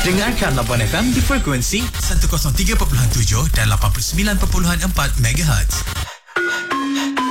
Dengarkan Labuan FM di frekuensi 103.7 dan 89.4 MHz.